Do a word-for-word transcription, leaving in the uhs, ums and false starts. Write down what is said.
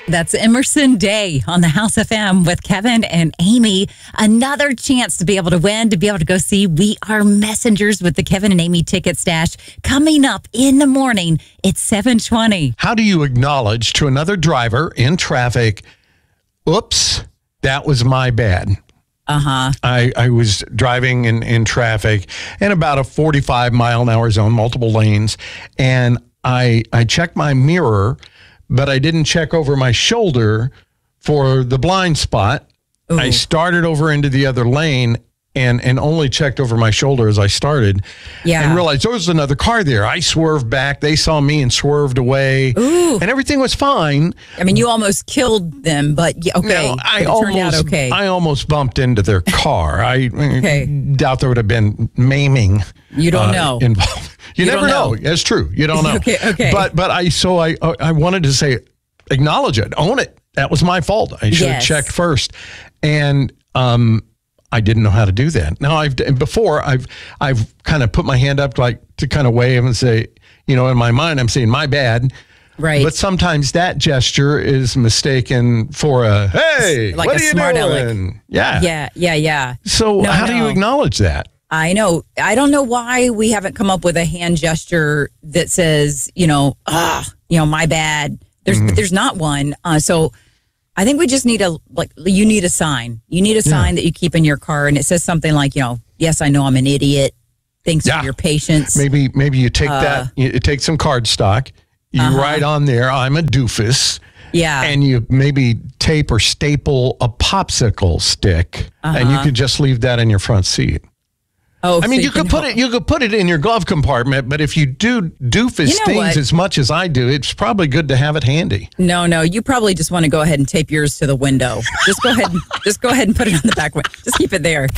That's Emerson Day on the House F M with Kevin and Amy. Another chance to be able to win, to be able to go see We Are Messengers with the Kevin and Amy ticket stash coming up in the morning. It's seven twenty. How do you acknowledge to another driver in traffic, oops, that was my bad? Uh-huh. I, I was driving in, in traffic in about a forty-five mile an hour zone, multiple lanes, and I I checked my mirror, but I didn't check over my shoulder for the blind spot. Ooh. I started over into the other lane and, and only checked over my shoulder as I started. Yeah. And realized there was another car there. I swerved back. They saw me and swerved away. Ooh. And everything was fine. I mean, you almost killed them, but okay. No, I it almost, turned out okay. I almost bumped into their car. I okay. doubt there would have been maiming. You don't uh, know. Involved. You, you never know. know. That's true. You don't know. okay, okay. But but I so I I wanted to say, acknowledge it, own it. That was my fault. I should yes. have checked first, and um, I didn't know how to do that. Now I've before I've I've kind of put my hand up like to kind of wave and say, you know, in my mind I'm saying my bad. Right. But sometimes that gesture is mistaken for a hey, like what a are you smart doing? aleck. Yeah. Yeah. Yeah. Yeah. So no, how no. do you acknowledge that? I know. I don't know why we haven't come up with a hand gesture that says, you know, ah, you know, my bad. There's, mm-hmm. there's not one. Uh, so I think we just need a, like, you need a sign. You need a yeah. sign that you keep in your car. And it says something like, you know, yes, I know I'm an idiot. Thanks yeah. for your patience. Maybe, maybe you take uh, that, you take some card stock, you uh-huh. write on there, I'm a doofus. Yeah. And you maybe tape or staple a popsicle stick uh-huh. and you could just leave that in your front seat. Oh, I mean, so you, you could put help. it. You could put it in your glove compartment, but if you do doofus you know things what? as much as I do, it's probably good to have it handy. No, no, you probably just want to go ahead and tape yours to the window. Just go ahead, and, just go ahead and put it on the back window. Just keep it there.